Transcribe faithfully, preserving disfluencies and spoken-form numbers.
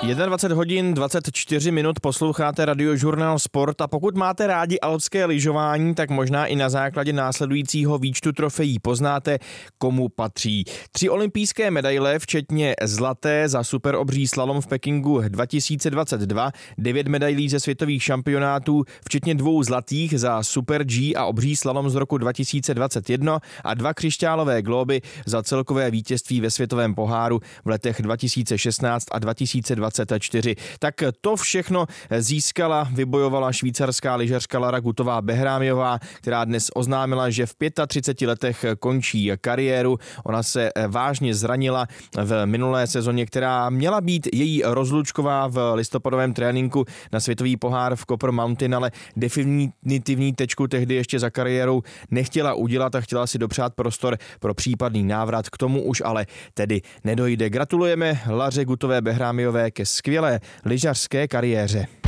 dvacet jedna hodin dvacet čtyři minut posloucháte Radiožurnál Sport a pokud máte rádi alpské lyžování, tak možná i na základě následujícího výčtu trofejí poznáte, komu patří. Tři olympijské medaile, včetně zlaté za superobří slalom v Pekingu dva tisíce dvacet dva, devět medailí ze světových šampionátů, včetně dvou zlatých za super G a obří slalom z roku dva tisíce dvacet jedna a dva křišťálové glóby za celkové vítězství ve světovém poháru v letech dva tisíce šestnáct a dva tisíce dvacet čtyři. Tak to všechno získala, vybojovala švýcarská lyžařka Lara Gutová-Behrámiová, která dnes oznámila, že v třiceti pěti letech končí kariéru. Ona se vážně zranila v minulé sezóně, která měla být její rozlučková v listopadovém tréninku na světový pohár v Copper Mountain, ale definitivní tečku tehdy ještě za kariérou nechtěla udělat a chtěla si dopřát prostor pro případný návrat. K tomu už ale tedy nedojde. Gratulujeme Laře Gutové-Behrámiové ke skvělé lyžařské kariéře.